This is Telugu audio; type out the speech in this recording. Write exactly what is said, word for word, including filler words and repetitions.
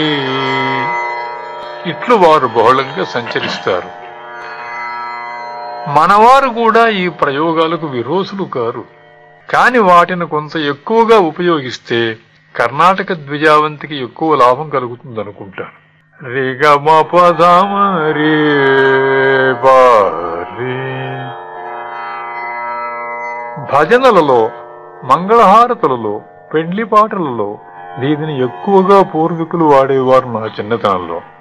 ఇట్లు వారు బహుళంగా సంచరిస్తారు. మనవారు కూడా ఈ ప్రయోగాలకు విరోధులు కారు. కాని వాటిని కొంత ఎక్కువగా ఉపయోగిస్తే కర్ణాటక ద్విజావంతికి ఎక్కువ లాభం కలుగుతుందనుకుంటాను. రిగమపదమరే బారే. భజనలలో, మంగళహారతులలో, పెండ్లి పాటలలో దీనిని ఎక్కువగా పూర్వీకులు వాడేవారు నా చిన్నతనంలో.